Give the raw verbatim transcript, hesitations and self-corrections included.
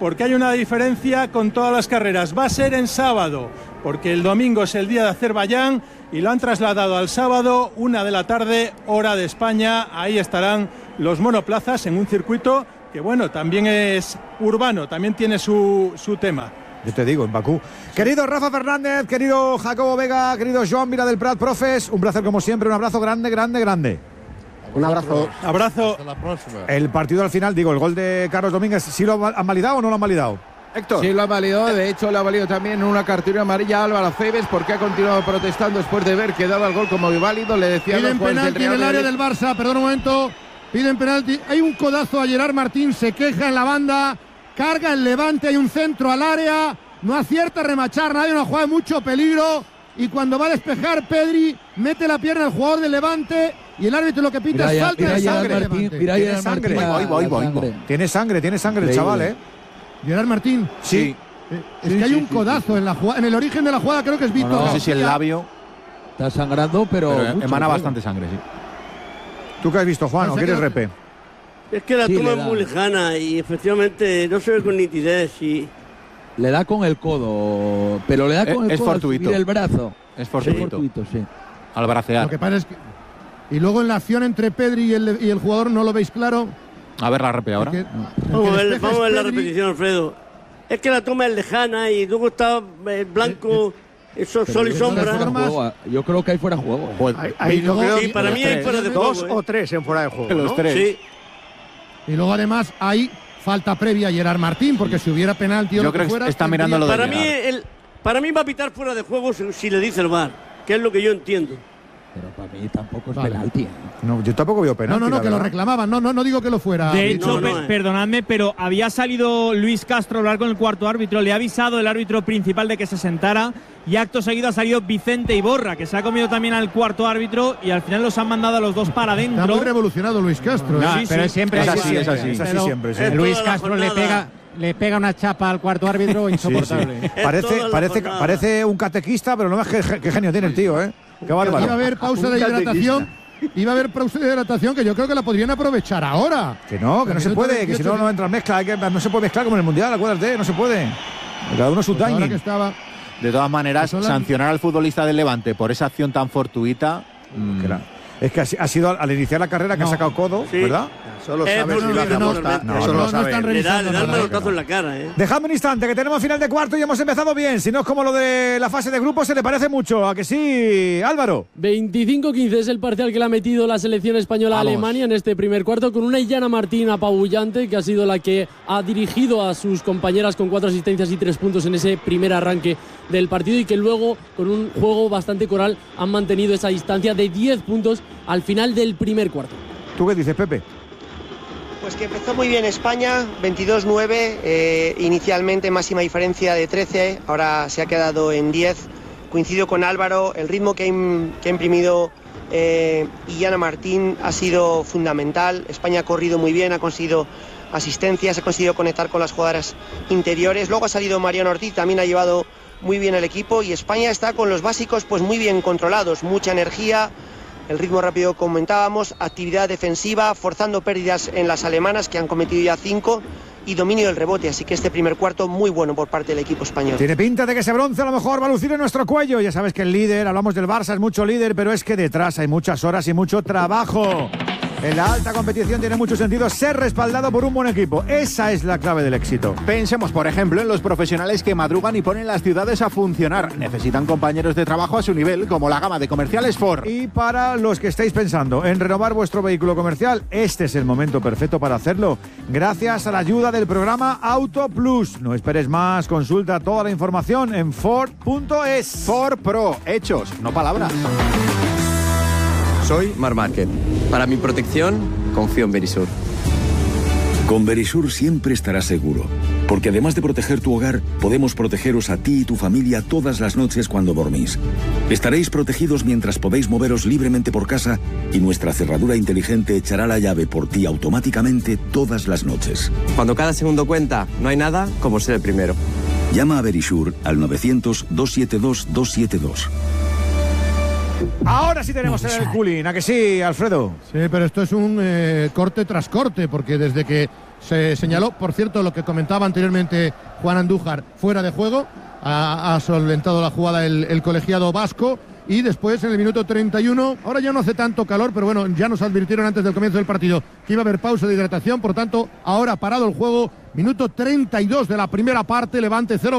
porque hay una diferencia con todas las carreras. Va a ser en sábado, porque el domingo es el día de Azerbaiyán y lo han trasladado al sábado, una de la tarde, hora de España. Ahí estarán los monoplazas en un circuito que, bueno, también es urbano, también tiene su, su tema. Yo te digo, en Bakú. Querido Rafa Fernández, querido Jacobo Vega, querido Joan Vila del Prat, profes, un placer como siempre, un abrazo grande, grande, grande. Un abrazo. Abrazo. Hasta la próxima. El partido al final, digo, el gol de Carlos Domínguez, ¿sí lo han validado o no lo han validado? Héctor. Sí, lo ha validado. De hecho, lo ha valido también en una cartulina amarilla a Álvaro Cebes, porque ha continuado protestando después de ver que daba el gol como válido. Le decía Piden penalti en el área del Barça, perdón un momento. Piden penalti. Hay un codazo a Gerard Martín, se queja en la banda, carga el Levante, hay un centro al área, no acierta a remachar nadie, una jugada de mucho peligro. Y cuando va a despejar, Pedri mete la pierna al jugador del Levante y el árbitro lo que pita Mira es ya, falta mira de ya sangre. Martín, Levante. mira ya Tiene sangre. Martín, Voy, voy, voy, sangre. Tiene sangre, tiene sangre el Increíble. chaval, ¿eh? Gerard Martín. Sí. Eh, Es Sí, que hay sí, un sí, codazo en la jugada, en el origen de la jugada, creo que es Víctor. No sé García. si el labio, Está sangrando, pero, pero mucho, emana creo. bastante sangre, sí. ¿Tú qué has visto, Juan? ¿O Parece quieres que- repe? Es que la Sí, toma le es da. muy lejana y efectivamente no se ve con nitidez. Y Le da con el codo, pero le da con el Es codo al fortuito. subir el brazo. Es Es fortuito. fortuito, sí. Al bracear. Lo que pasa es que. Y luego en la acción entre Pedri y el, y el jugador, ¿no lo veis claro? A ver la repe ahora. Porque el vamos que a ver, despeja vamos a ver es la Pedri. repetición, Alfredo. Es que la toma es lejana y luego está eh, blanco, eso Pero sol y yo creo que sombra. fuera formas- juego, yo creo que hay fuera juego. Joder, Ahí yo creo Sí, para mí hay fuera de juego. Dos ¿eh? o tres en fuera de juego, los ¿no? tres. Sí, Y luego además hay falta previa a Gerard Martín, porque si hubiera penalti o Yo lo creo que que fuera. está mirando lo de para mí, Gerard. el, para mí va a pitar fuera de juego si, si le dice el V A R, que es lo que yo entiendo. Pero para mí tampoco es Vale. penalti. ¿eh? No, yo tampoco veo No, penalti. no, no, la que lo verdad. reclamaban. No, no, no digo que lo fuera. De hecho, no, no, pe- eh. perdonadme, pero había salido Luis Castro a hablar con el cuarto árbitro, le ha avisado el árbitro principal de que se sentara y acto seguido ha salido Vicente Iborra, que se ha comido también al cuarto árbitro y al final los han mandado a los dos para Está muy adentro. revolucionado Luis Castro. No, ¿eh? pero siempre Es es así, es así. Es así Pero siempre, sí. es Luis toda la Castro le jornada. pega, le pega una chapa al cuarto árbitro insoportable. Sí, sí. Es Parece, toda la parece, jornada. parece un catequista, pero no ves qué, qué genio tiene el tío, ¿eh? Qué bárbaro. Iba a haber pausa de hidratación. Iba a haber pausa de hidratación que yo creo que la podrían aprovechar ahora. Que no, que no se Minuto puede, que si veintiocho, no, no entra en mezcla. Hay que- no se puede mezclar como en el Mundial, acuérdate, no se puede. Cada uno su Pues ahora que timing. estaba. De todas maneras, Son las- sancionar al futbolista del Levante por esa acción tan fortuita. mm, Que era- Es que ha si- ha sido al, al iniciar la carrera que No. ha sacado codo, Sí. ¿verdad? Solo Eh, sabes no, si lo hace no, aposta. no, no, Eso no, lo no saben. están Le da, revisando le da el nada. manotazo en la cara, ¿eh? Dejadme un instante, que tenemos final de cuarto y hemos empezado bien. Si no es como lo de la fase de grupos, se le parece mucho. ¿A que sí, Álvaro? veinticinco quince es el parcial que le ha metido la selección española a Vamos. Alemania en este primer cuarto, con una Illana Martín apabullante, que ha sido la que ha dirigido a sus compañeras con cuatro asistencias y tres puntos en ese primer arranque del partido, y que luego, con un juego bastante coral, han mantenido esa distancia de diez puntos al final del primer cuarto. ¿Tú qué dices, Pepe? Pues que empezó muy bien España, veintidós nueve, eh, inicialmente máxima diferencia de trece, ahora se ha quedado en diez. Coincido con Álvaro, el ritmo que ha, im- que ha imprimido eh, Illana Martín ha sido fundamental. España ha corrido muy bien, ha conseguido asistencias, ha conseguido conectar con las jugadoras interiores. Luego ha salido Mariano Ortiz, también ha llevado muy bien el equipo, y España está con los básicos pues muy bien controlados, mucha energía. El ritmo rápido comentábamos, actividad defensiva, forzando pérdidas en las alemanas, que han cometido ya cinco, y dominio del rebote. Así que este primer cuarto muy bueno por parte del equipo español. Tiene pinta de que ese bronce a lo mejor va a lucir en nuestro cuello. Ya sabes que el líder, hablamos del Barça, es mucho líder, pero es que detrás hay muchas horas y mucho trabajo. En la alta competición tiene mucho sentido ser respaldado por un buen equipo. Esa es la clave del éxito. Pensemos, por ejemplo, en los profesionales que madrugan y ponen las ciudades a funcionar. Necesitan compañeros de trabajo a su nivel, como la gama de comerciales Ford. Y para los que estáis pensando en renovar vuestro vehículo comercial, este es el momento perfecto para hacerlo, gracias a la ayuda del programa Auto Plus. No esperes más, consulta toda la información en Ford punto es. Ford Pro, hechos, no palabras. Soy Marc Márquez. Para mi protección, confío en Verisur. Con Verisur siempre estarás seguro, porque además de proteger tu hogar, podemos protegeros a ti y tu familia todas las noches cuando dormís. Estaréis protegidos mientras podéis moveros libremente por casa, y nuestra cerradura inteligente echará la llave por ti automáticamente todas las noches. Cuando cada segundo cuenta, no hay nada como ser el primero. Llama a Verisur al novecientos, doscientos setenta y dos, doscientos setenta y dos. Ahora sí tenemos el culín, ¿a que sí, Alfredo? Sí, pero esto es un eh, corte tras corte, porque desde que Se señaló, por cierto, lo que comentaba anteriormente Juan Andújar, fuera de juego. Ha, ha solventado la jugada el, el colegiado vasco. Y después, en el minuto treinta y uno, ahora ya no hace tanto calor, pero bueno, ya nos advirtieron antes del comienzo del partido que iba a haber pausa de hidratación. Por tanto, ahora parado el juego, minuto treinta y dos de la primera parte, Levante cero.